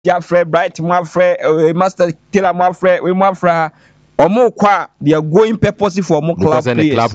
Jafre Bright Mafre Master Taylor Mafre we Mafra omo kwa they are going purposely for more club players.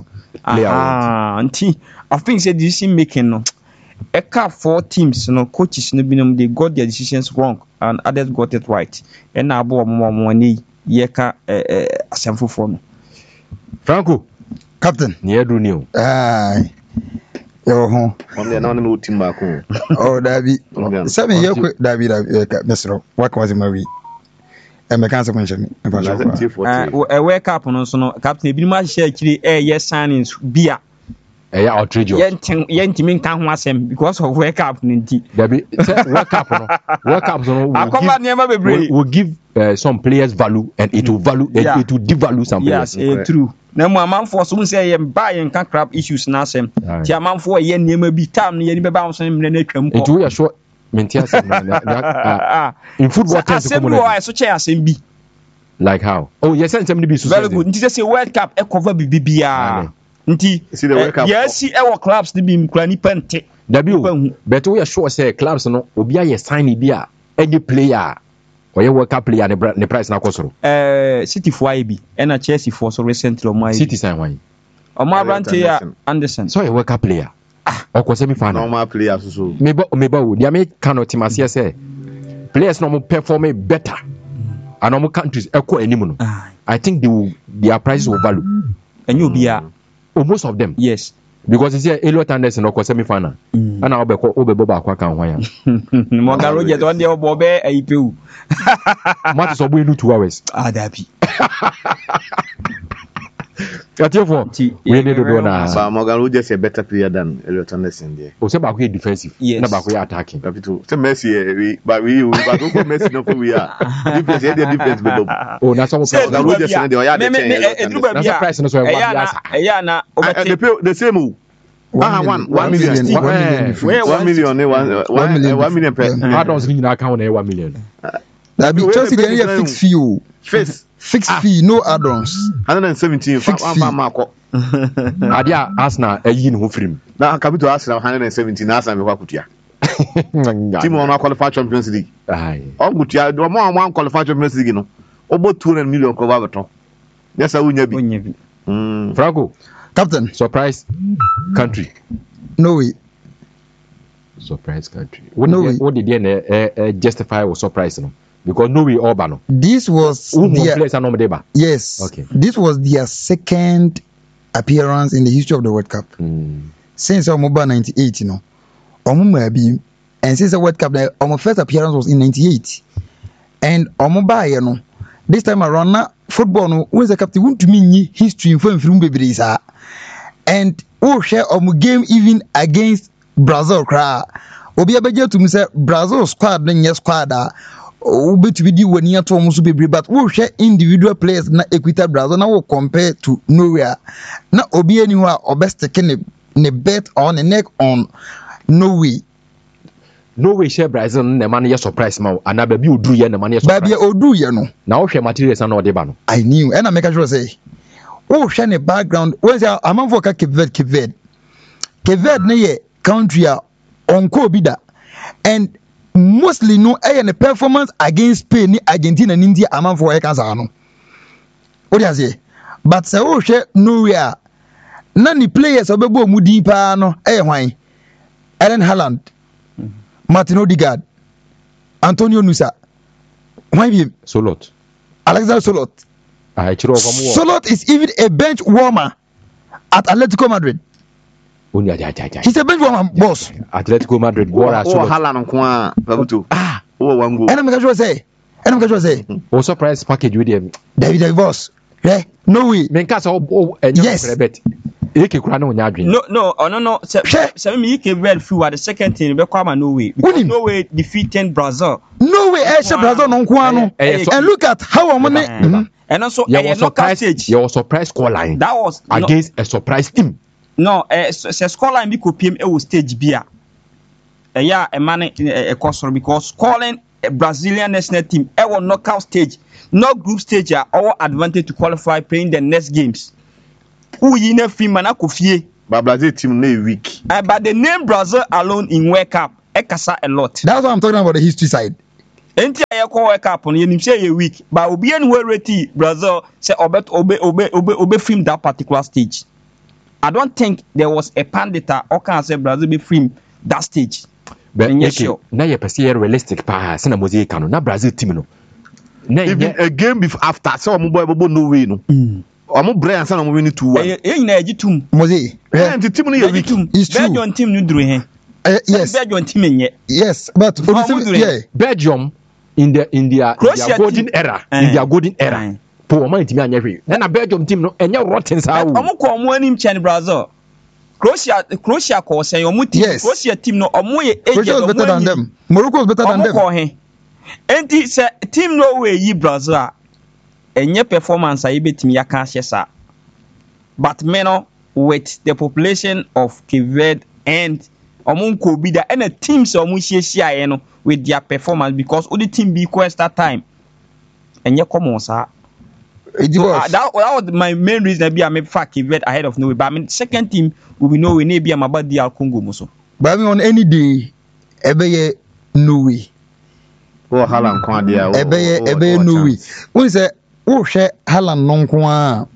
I think say decision making no. Eka 4 teams no coaches no binom they got their decisions wrong and others got it right. And now abo mo ni yeka asemfo for no. Franco Captain ni edu ni o. Yo ho. Only na no team back o. Oh Dabi. Seven year quick Dabi Mesro. What was Mary? E me kan se kunche me. Wake up no so no captain ebi ma share kiri yes signings bia. Outrageous. Yentimi kan ho asem because of wake up ninti. Dabi wake up no. Akoma niema bebre. Will give some players value and it will value it will devalue some players. Yes, true. Na mo amanfo so say ye buy and can crap issues na asem. Ti amanfo ye niema bi time ye ni be ba so mre na twam ko. It will assure maintain in football terms community. So chair asem bi. Like how? Oh, yes, somebody be so. Very good. Nti say World Cup e cover bibia. Nti yes e wo clubs ni bi mkura ni pente. Dabi but we are sure say clubs no obi aye sign bi a any player or World Cup player ne price na kosoro. City for IB and a Chelsea for so recently on my City sign why. Omar Brante Anderson. So a World Cup player. Or semi final. Normal player so. Maybe the American team as say players no perform better. And normal countries equal anymore. I think their prices will value. And you'll be most of them. Yes. Because it's here Elliot Anderson or semi final. And I'll be Boba Quakan. Morgan Rogers on the Bobe APU. What is we do 2 hours? Dabi. We need to do now. But Morgan Rogers a better player than Elliot Anderson there. O say back we defensive. Yes. Back we attacking. Capital. Say Messi but we Messi no we are. Defense the defense be double. Oh, that's all. Morgan Rogers no dey ya dey. That's the price no so. The same. 1 million. 1 million per. Add-ons in account 1 million. That be Chelsea dey get fixed fee. Fixed fee, no add-ons. 117 Marco. Adia Arsenal yin ho firim. Na capital Arsenal 117 Arsenal me kwakutia. Team on qualify Champions League. Aye. O gutia do mo qualify Champions League no. Obo 200 million ko ba beton. Yes unya bi. Franco, Captain, surprise country. Norway. Surprise country. What did they justify or surprise no? Because Norway Orbano. This was yes. Okay. This was their second appearance in the history of the World Cup. Since Omoba 98, you know. And since the World Cup, our first appearance was in 98. And Omoba, you know, this time around now, football no when the captain want to mean history from Bebrisa. And share game even against Brazil cry. Obi abeje to me say Brazil squad then yes squad to be when you to almost be but we share individual players na equita Brazil now compare to nowhere. Na obi anywhere or best taking a bet on a neck on Norway. Norway share Brazil na man ya surprise ma and baby odu ye na man ya surprise. Baby odu ye no. Na wo hwe materials na ode ba no. I knew and I make sure say oh share the background when say amam for Cape Verde na ye country onko bi da and mostly no the performance against Spain ni Argentina and India amam for ekasa no what you say but say oh share Norway na ni players obebo mu din pa no hwan Erling Haaland Martin Odegaard Antonio Nusa why be Solot Alexander Solot Solot is even a bench warmer at Atletico Madrid. He's a bench warmer boss. Atletico Madrid. Haaland kwa babuto. Wango. And I'm going to say. O surprise package with him. David boss. Yeah. No way. Menkasa yes. No. Say me Cape Verde few at the second thing be kwama Norway. Norway defeating Brazil. Norway Brazil no kwa no. And look at how am and also a knockout stage. Your surprise scoreline. That was against a surprise team. No, scoreline be kopiem e stage bia. A man e console because calling a Brazilian national team e will knockout stage, not group stage our advantage to qualify playing the next games. Who you na free man akofie. But Brazil team no weak. But the name Brazil alone in World Cup e kasa a lot. That's what I'm talking about the history side. enti aye ko World Cup no yenim say ye weak but obi any we rate Brazil say obe film that particular stage. I don't think there was a pandit or can say Brazil be film that stage. But yes, sure. Now you perceive realistic pa sena mosaic no na Brazil team no. Even a game before after so mo boy no way no. Omo Brian say no win 2-1. E na ejitum. Mose. Yeah, the team no ye weak. It's true. Belgium team no duru he. Yes. Belgium team enye. Yes, but yeah. Belgium in their golden era, in their golden era. Po o man team anya hwe. Na Belgium team no enye rotten sa wo. Omo ko omo anim chen Brazil. Croatia ko say omo team. Yes. Croatia team no omo ye Croatia was better than them. Morocco was better than them. Omo ko he. Enti say team Norway yi Brazil enye performance a yebetimi yaka hyesa. But meno with the population of Cape Verde and omunko bi da and the teams omu hia no with their performance because all the team be that time enye common sa. That was my main reason be I make Cape Verde ahead of Norway. But I mean second team will be Norway maybe am about DR Congo muso. But I mean on any day ebeye Norway. Oh Haaland kwa dia. Ebeye Norway. When say oh share Haaland nonko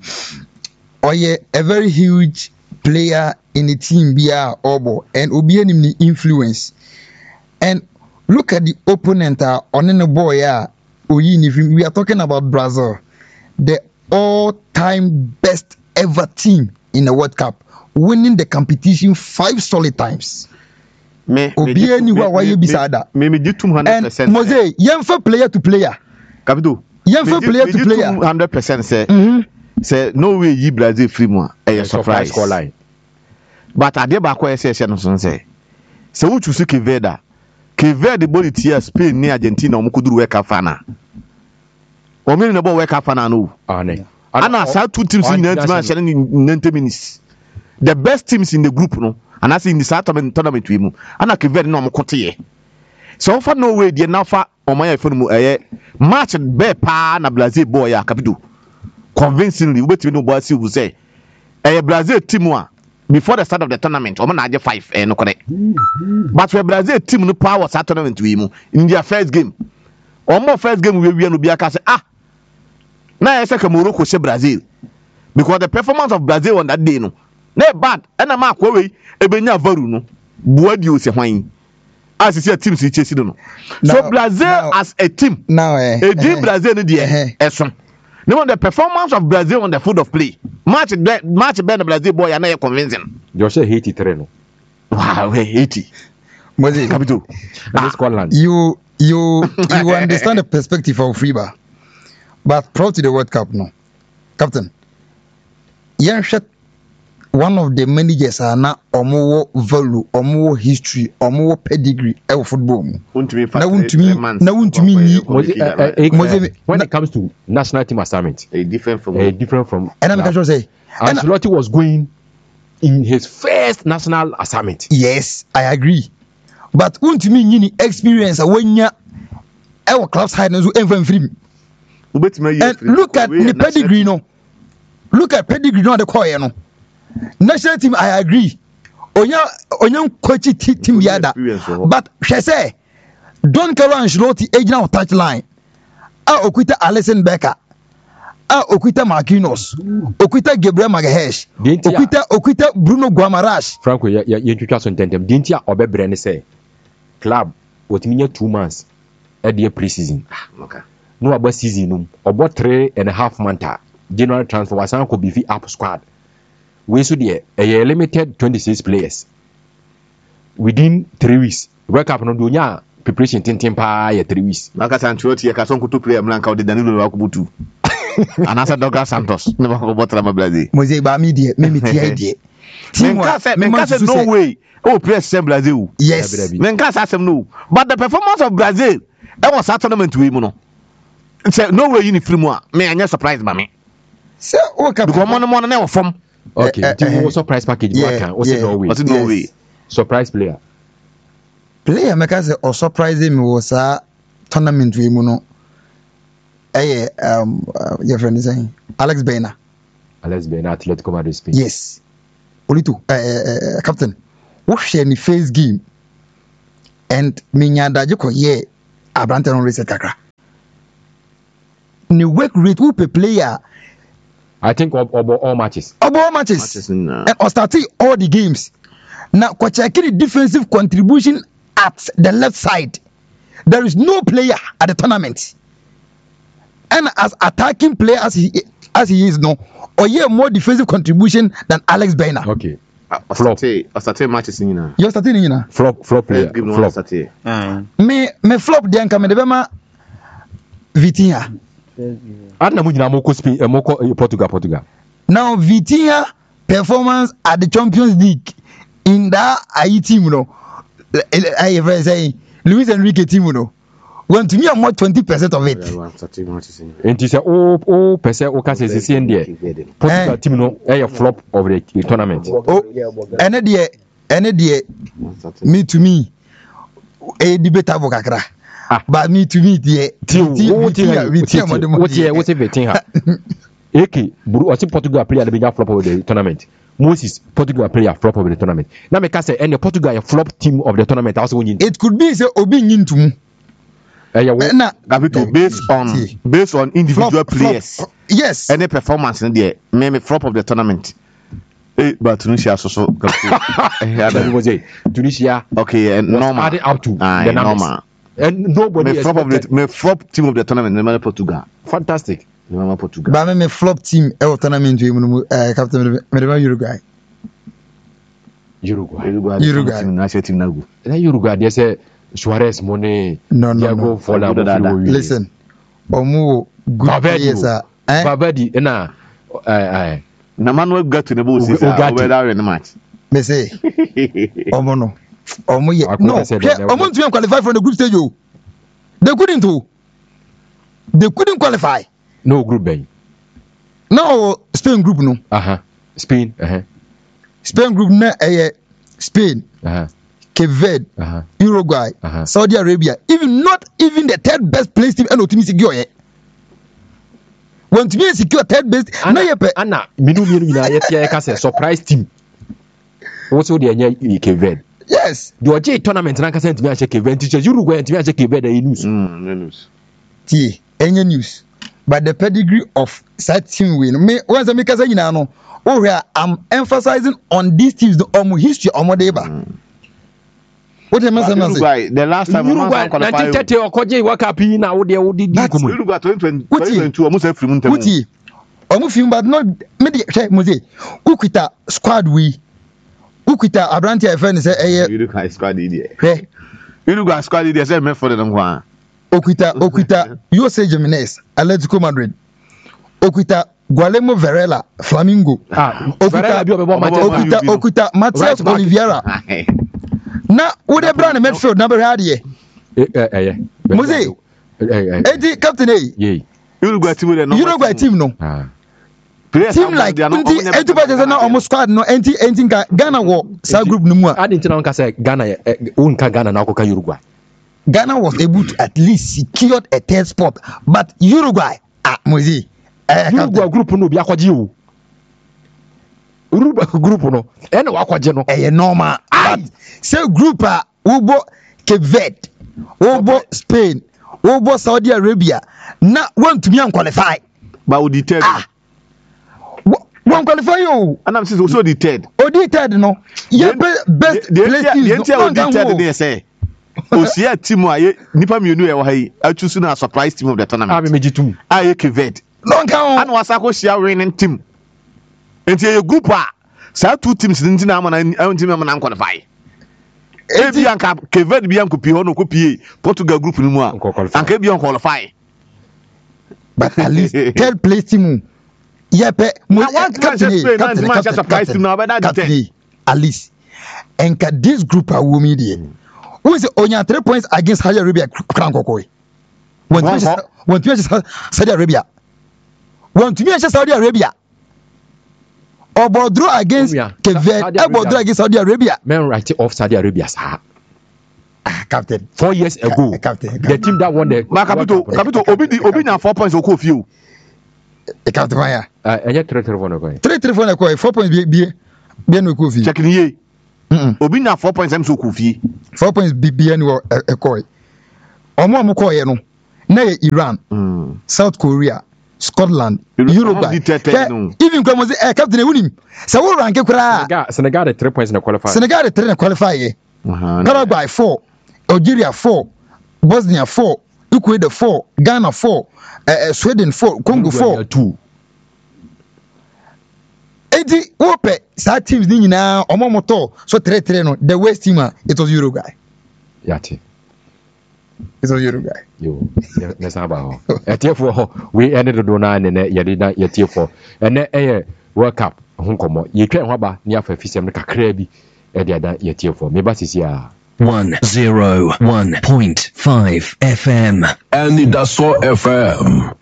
a very huge player in the team bia obo and obi anim ni influence. And look at the opponent on the boy we are talking about Brazil, the all-time best ever team in the World Cup, winning the competition 5 solid times. Obi anywhere why you beside that. Me do 200%. And Mose, yemfa player to player. Capital. Yemfa player to player. 200% say. Say no way yi Brazil free mo a surprise score line. But ade ba kwa say no so say we choose Cape Verde body tier Spain ni Argentina o mukuduru World Cup final. O me na bo World Cup final no. Ana sa two teams in 90 minutes. The best teams in the group no. And as in the tournament we mu. Ana Cape Verde no mkote ye. So far no way dey na fa o man ya mu match be pa na Brazil boy ya capital. Convincingly, we no boy see who say a Brazil team before the start of the tournament, or man 5 no correct. But for Brazil team no power start tournament we in their first game. Or more first game we no be aka say now I say Morocco say Brazil because the performance of Brazil on that day no bad. And am akwa we ebenya varu no buadio se hwan as you see team si chase no. So Brazil as a team now Brazil no dey eson. No, the performance of Brazil on the field of play. Match better Brazil boy and convincing. Joshua Haiti terreno. Wow, Haiti. Mose, capital. Scotland. You understand the perspective of FIBA. But proud to the World Cup no. Captain. Yanshat one of the managers are now omo value, omo history, omo pedigree of football. When it comes to national team assignment, different from and I'm going say Ancelotti was going in his first national assignment. Yes, I agree. But you experience when you our clubs hide and look at the pedigree no. Look at pedigree no the core no. National team, I agree. Onya coach team yada. But she say, don't carry Ancelotti age now touch line. Okuita Alisson Becker. Okuita Marquinhos. Okuita Gabriel Magalhaes. Okuita Bruno Guimaraes. Franco, you twitwa so ntendem. Dintia obebre ne say club what mean 2 months at the pre-season. Okay. No about season no. About 3.5 months. General transfer wasan ko be up squad. We so there a limited 26 players within 3 weeks. World Cup no do nya preparation tintin pa ya 3 weeks. Maka Sanchotti ya kasonko to player mlanka o de Danilo Wakubutu. Anasa Douglas Santos ne ba ko botra ma Brazil. Mose ba mi die me ti idea. Menka say no way. Oh press sem Brazil. Yes. Menka say no. But the performance of Brazil that was that tournament we mu no. Say no way you ni free mu a me anya surprise ba me. Say World Cup because mo na form. Okay, team surprise package what's no way. Surprise player. Player make us or surprising me was a tournament we no. Your friend is saying Alex Baena, Atletico Madrid Spain. Yes. Olito captain. What share the first game and Minyanda Joko abrante no reset kakra ni work rate who pay player I think all matches. all matches and starting all the games now checking the defensive contribution at the left side there is no player at the tournament and as attacking player as he is no or yeah more defensive contribution than Alex Baina. Okay. Flop matches in You're starting in flop player. Flop. Me flop the anka me de bema Vitinha. Adna mu nyina moko Spain moko Portugal. Now Vitinha performance at the Champions League in that team no I ever say Luis Enrique team no when to me I'm more 20% of it. Enti say o pese o ka say there Portugal team no a flop of the tournament. Oh ene de me to me a debatable kakra. But me to me the what Vitinha. Eke buru o Portugal player the big flop of the tournament. Moses Portugal player flop of the tournament. Now me can say any Portugal a flop team of the tournament also win. It could be say obi nyintum. Based on individual players. Yes. Any performance in there, maybe flop of the tournament. But Tunisia so Tunisia okay and normal added up to the normal. And nobody flop team of the tournament, no Portugal. Fantastic. No Portugal. But me flop team tournament captain Uruguay. National team now. Uruguay they say Suarez money no. Listen, Omu good players Valverde na Manuel got to the ball in the match. Me say Omu no Omu to qualify from the group stage. They couldn't qualify. No group bay. No Spain group no. Spain Spain group na Spain. Cape Verde, Uruguay, Saudi Arabia, not even the third best place team and team secure yet. When to be secure third best, Anna, Minu surprise team. Also the Cape Verde. Yes. The OJ tournament and I can send me a check event teachers Uruguay and to Cape Verde news. Any news. But the pedigree of such team win. Me once I make a say no. Oh yeah, I'm emphasizing on these teams the history of Modeba. What am I saying? The last time Uruguay 1930 or Koje Wakapi now Uruguay 2022 almost every month. Almost film but not Mose. Ukita squad Ukita Abrante friend say Uruguay squad idiot. Uruguay squad idiot say me for them one. Okuita Jose Jimenez Atletico Madrid. Okuita Guillermo Varela Flamengo. Okuita Matias Oliveira. Na wo de brand midfield na be hade Mose edi captain Uruguay team no team like enti ba just na almost squad no enti Ghana wo sa group no mu a adi ntina nka say Ghana unka Ghana na akoka Uruguay. Ghana was able to at least secure a third spot but Uruguay Mose Uruguay group no bi akwaje o Uruguay group no ene wakwaje no normal say group Ubo Cape Verde Ubo Spain Ubo Saudi Arabia na want to be qualify but we deterred one qualify you and I'm saying also deterred no yeah best they say Osia team aye nipa mienu e wa yi achusu na surprise team of the tournament mejitum aye Cape Verde no kan and wasako share winning team enti a group sa two teams ntina ama na team ama na qualify ebi anka Cape Verde bi anko pi ho no ko pie Portugal group ni mu a anka bi anko qualify but at least third place team captain at least enka this group are women there who is only 3 points against Saudi Arabia Krankokoi when Saudi Arabia Obodro against Cape Verde Obodro against Saudi Arabia men right off Saudi Arabia captain 4 years ago the team that won the capital obi na 4 pointsoko fiu captain ya enye 3-3 4 points bi no ko fi check ni ye obi na 4 points am so ko fi 4 points bi no e ko omo ko ye no na ye Iran, South Korea, Scotland, Uruguay. Even come say captain wunim. Say we rank kura. Senegal the 3 points in the qualifier. Senegal the 3 na qualify ye. Paraguay 4, Algeria 4, Bosnia 4, Ecuador 4, Ghana 4, Sweden 4, Congo 4. 2. Edi wope sa teams ni nyina omomoto so 3-3 no the West team it was Uruguay. Yati. It was Uruguay. Yo, let's have about. Therefore, we ended the dona and yadina yetfo. And eh World Cup hunkomo. Ye twa ho ba ni afa fisem no kakra bi e dia da yetfo. Me ba sisi a 101.5 FM. And that's all FM.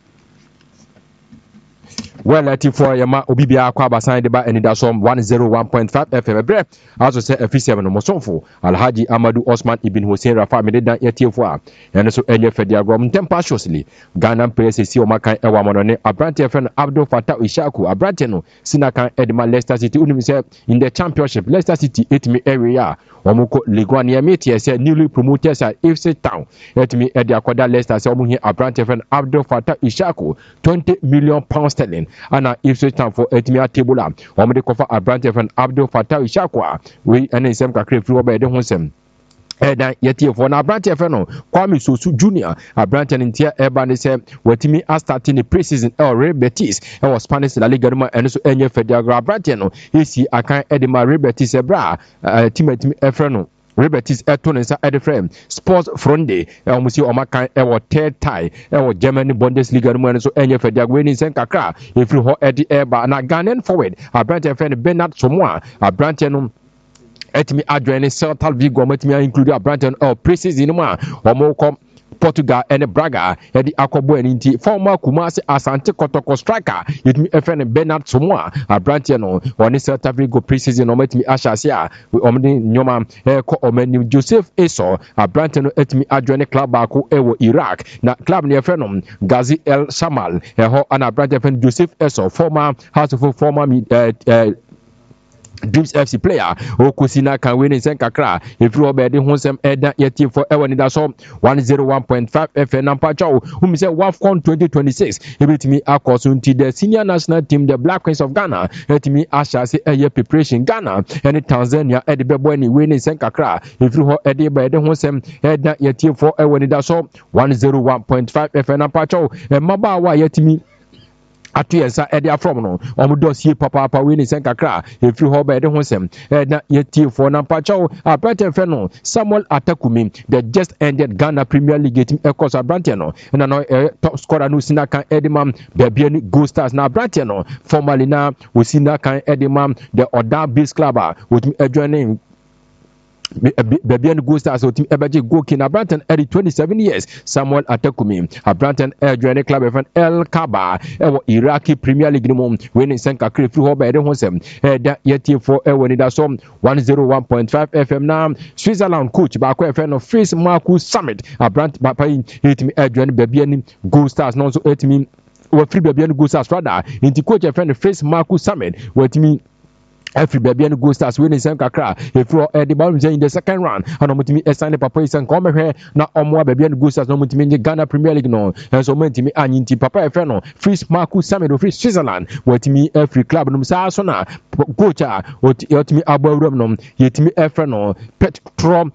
Well, for Yama Obibia Kwabasan deba and that's 101.5 FM. Bre also say F7 no Mosonfo Alhaji Amadou Osman Ibn Hussein Rafa Mededa Yetiefo and so Enye Fediagrom tempestuously Ghana players see Omakan Ewa Monone Abrante friend Abdul Fattah Ishaku Abrante no Sinakan Edma Leicester City unim say in the championship Leicester City 8 area Omuko Ligue 1 Yameti say newly promoted at FC Town etimi Edi Akoda Leicester say omu here Abrante friend Abdul Fattah Ishaku 20 million pounds sterling ana Ipswich Town for etimi table am omde kofa Abrante friend Abdul Fattah Ishaku we ene sem kakre free oba ede ho sem eda yetiefo na Abrante friend no Kwame Sosu Junior Abrante ntia eba ne se watimi starting the preseason Real Betis was Spanish La Liga no ene so enye Fediagro Abrante no esi akan edema Real Betis ebra team friend no Rebetis Etonensa Edeframe Sports Fronde Musi Omakan Ewo third tie Ewo Germany Bundesliga no so enye Fediagro ni sen kakra efri ho edi eba na Ghanaian forward Abrante friend Bernard Somoa Abrante no etimi adwene Celta Vigo etimi include Abrante preseason ma omo kom Portugal and Braga edi akobo enti former Kumasi Asante Kotoko striker yetimi FN Bernard Somoa Abrante no oni Celta Vigo preseason no etimi ashasia omni nyoma ko omani Joseph Eso Abrante no etimi adwene club ako ewo Iraq na club ne FN no Ghazi El Shamal ho ana Abrante FN Joseph Eso former Dreams FC player Okosina can win in Senkakra if you obey the Honsem Eda Yeti for Ewanida so 101.5 FM Nampacho whom say WAFCON 2026 ebitimi akosunti the senior national team the Black Queens of Ghana etimi asha say a preparation Ghana and Tanzania edibebo ni win in Senkakra if you obey the Honsem Eda Yeti for Ewanida so 101.5 FM Nampacho e mabawa yetimi atuyensa edi afrom no omudosie papa we ni senkakra efri ho ba edi hosem na yeti for na pacho Abrante fe no Samuel Atakumi the just ended Ghana Premier League team Ecos Abrante no na no top scorer no sina kan edimam bebia ni Gold Stars na Abrante no formerly na osina kan edimam the Oda Base Club with adjoining Baby and Gold Stars team Ebaji Gokin Abrante at 27 years Samuel Atakumi Abrante joined club of El Kaba Iraqi Premier League no winning Senka Cree through Hoba Eden Hosem yet for Ewanida Som 101.5 FM now Switzerland coach back FM of Face Marcus Summit Abrante Bapai hit me joined Baby and Gold Stars no so it mean free Baby and Gold Stars rather into coach a friend of Face Marcus Summit what mean every baby and Gold Stars winning some kakra if you the ball in the second round and omutimi sign papa is come here na omwa baby and Gold Stars no mutimi Ghana Premier League no and so mutimi anyinti papa e no free Marcus Summit free Switzerland watimi every club no sa so na coach otimi abawram no yetimi e no Petrom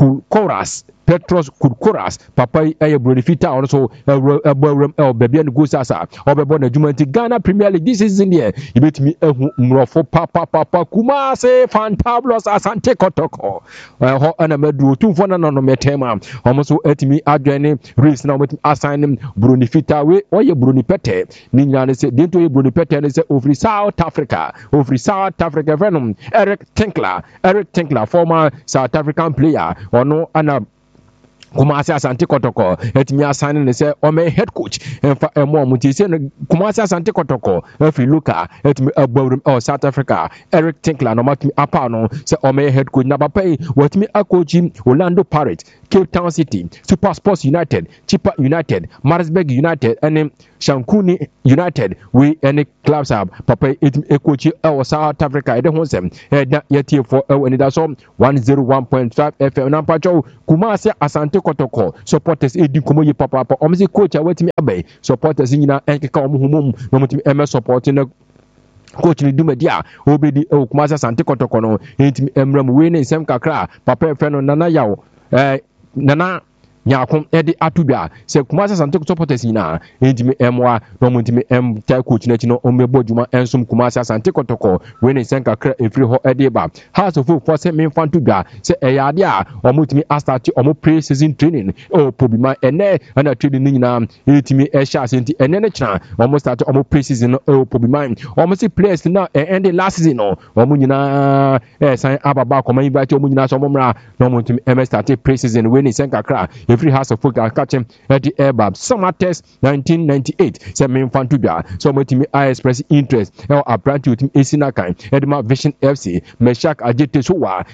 Petros Kurkoras papa eye Bronifita also baby and Gold Stars obebo na jumanti Ghana Premier League this season here ibetimi ehu mrofo papa Kumase Fantabulous Asante Kotoko ho ana medu tumfo na no metema omoso etimi adwene race na omotim assign Bronifita we oye Bronipete ni nyane se dento ye Bronipete ne se over South Africa venom Eric Tinkler former South African player ono ana Kumasi Asante Kotoko etimi assign ne se ome head coach enfa emo muti se Kumasi Asante Kotoko efi Luka etimi agbawrum South Africa Eric Tinkler no matimi apa no se ome head coach na papai watimi akochi Orlando Pirates Cape Town City Super Sports United Chippa United Maritzburg United and Shankuni United we any clubs have papai etimi akochi South Africa ede honsem na yeti for enida so 101.5 FM na pacho Kumasi Asante Kotoko supporters edi komo ye papa omo se coach a wetimi abai supporters nyina enkeka omo humom no mutimi eme supporting coach ni dumadi a obedi Kumasi Asante Kotoko no ntimi emram we ne nsem kakra papa efe no nana yawo nana nyakon edi atubia se Kumasi Asante supporters nyina ntimi emwa no mutimi ta coach na chino omebo juma ensum Kumasi Asante Kotoko we ne nsem kakra efiri ho edi ba house of for se me fantubia se eyade a omutimi astart omo pre-season training pobima ene ana training nyina ntimi ehya asenti ene ne kira omo start omo pre-season pobima omo se players na end last season no omo nyina san ababa koma invite omo nyina so omo mra no mutimi start pre-season we ne nsem kakra every house of folk catching at the airbab summer test 1998 se me fantubia so mutimi express interest apprenti utim esinakan edma vision FC Meshak Ajete Sowa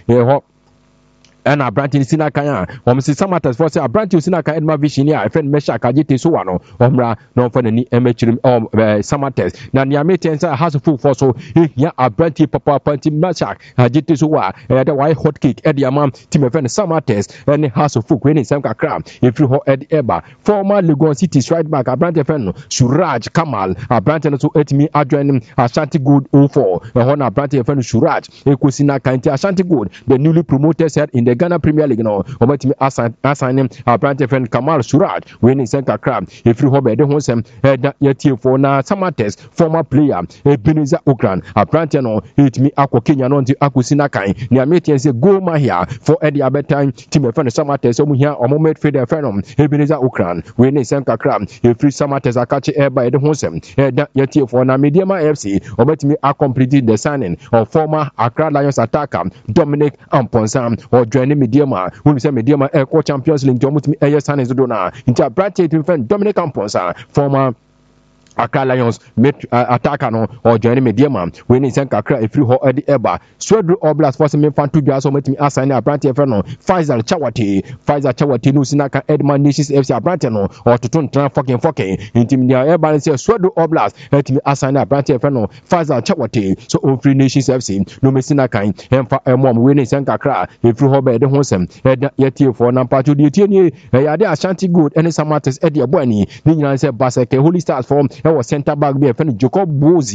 and a branch in Sinakaya, Samatas for a branch in Sinaka Edma Visionia, I friend Meshak Ajete Suwano, Omra, no for any amateur Samatas. Nanyamete has a full for so here a branch papa panty Meshak Ajete Suwa, and a white hot cake at the amount Timothy Samatas, and the house of folk winning Sanka Cram, if you hold at Eba, former Legon City right back a branch of Suraj Kamal, a branch and so at me adjoining Ashanti Good 04, a Hona branch of Suraj, Ekusina Kanti Ashanti Good, the newly promoted set in the Ghana Premier League no omatimi assign a branch friend Kamal Suraj winning Sanka Crab if you hobe de honsem yetie for na Samates former player Ebenezer Okran a branch no hitimi akọ Kenya no nti akusina kan ni ameti say go ma here for Eddie Abetan team friend Samates omu here omo midfielder friend Ebenezer Okran winning Sanka Crab if free Samates akache eba de honsem yetie for na Mediama FC omatimi complete the signing of former Accra Lions attacker Dominic Amponsa or joining Mediama when we say Mediama Eco Champions League Domutimi Eyesan is Dona into Brad friend Dominic Amponsa former Accra Lions attacker no or joining Mediama when he sent Accra if you hold Eddie Eba Swedru Oblast for some fan to just make me assign a branch friend no Faisal Chawati no Sinaka Edman Nations FC a branch no or to turn fucking into Eba and say Swedru Oblast let me assign a branch friend no Faisal Chawati so on Free Nations FC no Sinaka and for mom when he sent Accra if you hold the Honsem yet for Nampa to the Tierney Yade Ashanti Good and some matters Eddie Abwani Nina said Basake Holy Stars from was center back be a friend Jacob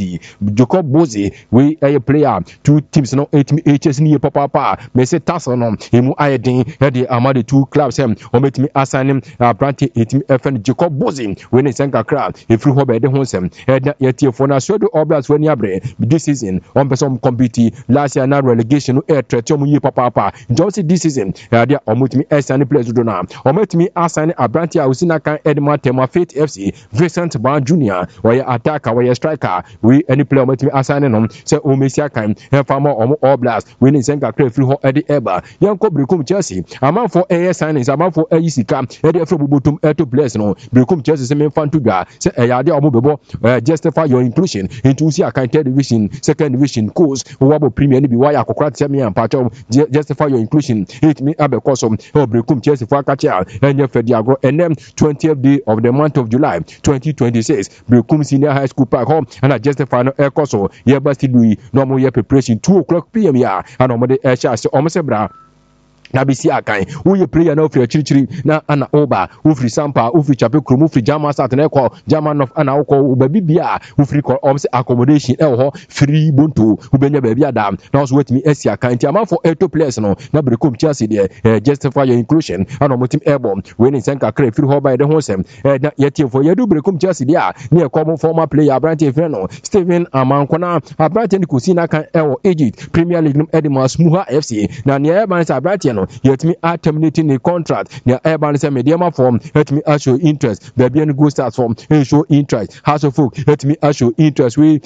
Bozi we a player two teams no HS ni papa me say tasso no emu ayedin e de amade two clubs him o metimi assign him branch etimi friend Jacob Bozi we ne senka crowd if you hobe de honsem e tie for na Swedru Oblast when abre this season on person compete last year na relegation no e threat o mu papa just this season e de o metimi assign players do na o metimi assign a branch a usina kan Edma Tema Faith FC Vincent Ban Junior why attacker why striker we any player met me assigning them say o mesia kan farmer or Oblast we need senka crave free ho Eddie Eba yanko Brekum Chelsea amount for signings amount for sika Eddie Afro Bubutum to place no Brekum Chelsea say me fan to ga say yade omo bebo justify your inclusion into see account third division second division course wabo premier ni bi why akokra tell me and patch justify your inclusion it me abekos Brekum Chelsea for akacha enye fediagro and 20th day of the month of July 2026 Brekum Senior High School Park home and I justify no air course ye basti Louis normal year preparation 2:00 p.m. ya and omode air chance omosebra na bisi akan wo ye player na ofri chirichiri na ana oba ofri sampa ofri chape krom ofri jama start na ekọ jama of ana okọ ba bibia ofri ko omse accommodation e ho free bonto ubenya ba bia dam na also wetimi esi akan ti am for eto players no na Brekum Chelsea there justify your inclusion and omotim airborne we ni senka kra free ho by the hosem na yetim for yedu Brekum Chelsea there na ekọ former player Abrante Feno Steven Amankona Abrante ni kusina kan e Egypt Premier League no Edema Smuha FC na ne e ban Abrante no yet me are terminating the contract near Urban say Mediama form let me show interest baby and go start from show interest house of folk let me show interest we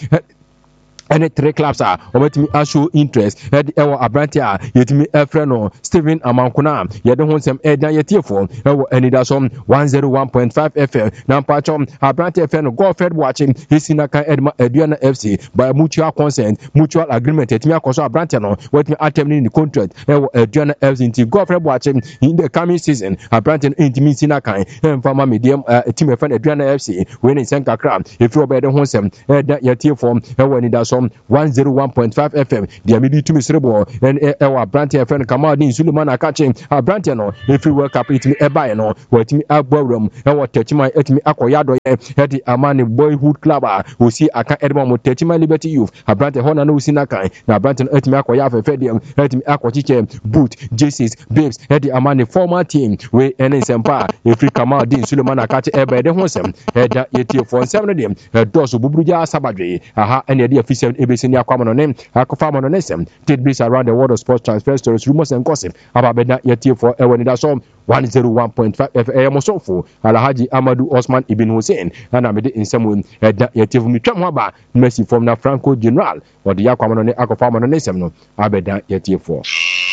any three clubs are or let me show interest at our Abrantia yet me a friend Steven Amankuna you don't want some air yet for any that's on 101.5 FM now patchom Abrantia friend go fed watching his Sinaka Edma Eduana FC by mutual consent mutual agreement at me across Abrantia no what me attempting the contract Eduana FC into go fed watching in the coming season Abrantia into me Sinaka and former medium team friend Eduana FC when in Sanka Crab if you obey the home yet for when it does som 101.5 FM dia medi tumi serebo en ewa brand FM Kamaldin Suleiman Akache brand no every world cup itimi eba no watimi agbawram ewa techima etimi akoyado ye amani boyhood club osi aka edma mo techima Liberty Youth brand hona no osi nakan na brand no etimi akoya afefediam etimi akochiche boot jerseys babes amani former team we ene sempa every Kamaldin Suleiman Akache eba de honsem eda yetie for 7 dem doso bubruja sabadwe aha ene de official ebesini akwama no nem akofa mo no nesem tidbits around the world of sports transfer stories rumors and gossip ababeda yetie for ewani da so 101.5 FM Mosofo Alhaji Amadu Osman Ibn Hussein ana mede insemu eda yetie fu mitwam aba Messi from na Franco General odi yakwama no ne akofa mo no nesem no abeda yetie for